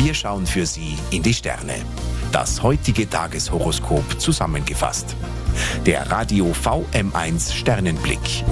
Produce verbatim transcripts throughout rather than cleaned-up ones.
Wir schauen für Sie in die Sterne. Das heutige Tageshoroskop zusammengefasst. Der Radio V M eins Sternenblick.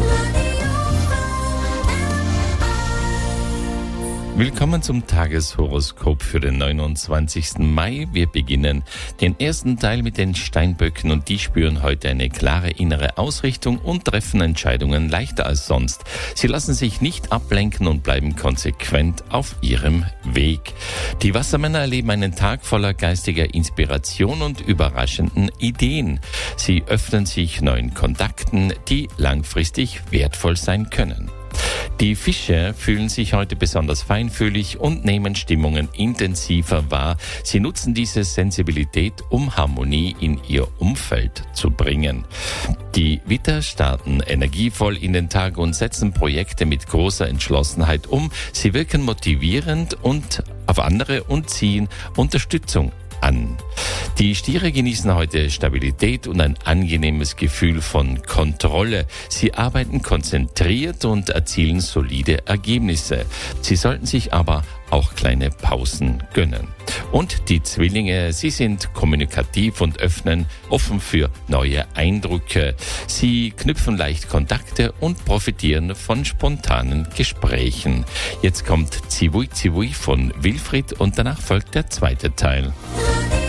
Willkommen zum Tageshoroskop für den neunundzwanzigsten Mai. Wir beginnen den ersten Teil mit den Steinböcken und die spüren heute eine klare innere Ausrichtung und treffen Entscheidungen leichter als sonst. Sie lassen sich nicht ablenken und bleiben konsequent auf ihrem Weg. Die Wassermänner erleben einen Tag voller geistiger Inspiration und überraschenden Ideen. Sie öffnen sich neuen Kontakten, die langfristig wertvoll sein können. Die Fische fühlen sich heute besonders feinfühlig und nehmen Stimmungen intensiver wahr. Sie nutzen diese Sensibilität, um Harmonie in ihr Umfeld zu bringen. Die Widder starten energievoll in den Tag und setzen Projekte mit großer Entschlossenheit um. Sie wirken motivierend und auf andere und ziehen Unterstützung an. Die Stiere genießen heute Stabilität und ein angenehmes Gefühl von Kontrolle. Sie arbeiten konzentriert und erzielen solide Ergebnisse. Sie sollten sich aber auch kleine Pausen gönnen. Und die Zwillinge, sie sind kommunikativ und öffnen offen für neue Eindrücke. Sie knüpfen leicht Kontakte und profitieren von spontanen Gesprächen. Jetzt kommt Zivui Zivui von Wilfried und danach folgt der zweite Teil.